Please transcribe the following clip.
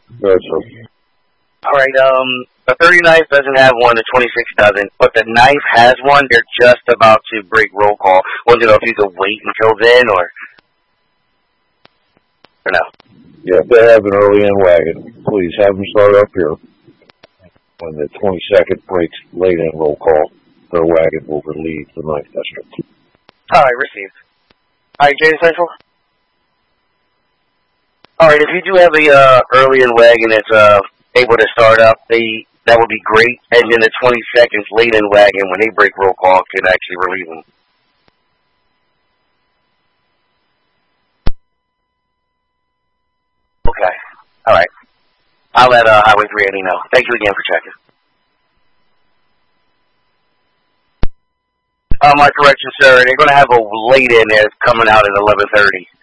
That's a, All right. The 39th doesn't have one. The 26th doesn't, but the 9th has one. They're just about to break roll call. Wanted to know if you could wait until then or no. yeah, if they have an early in wagon, please have them start up here. When the 22nd breaks late in roll call, their wagon will relieve the 9th district. All right, received. All right, James Central. All right, if you do have a early in wagon that's able to start up, that would be great. And then the 22nd's late in wagon, when they break roll call, can actually relieve them. Okay. All right. I'll let Highway 380 know. Thank you again for checking. My correction, sir. They're going to have a late in there coming out at 11:30.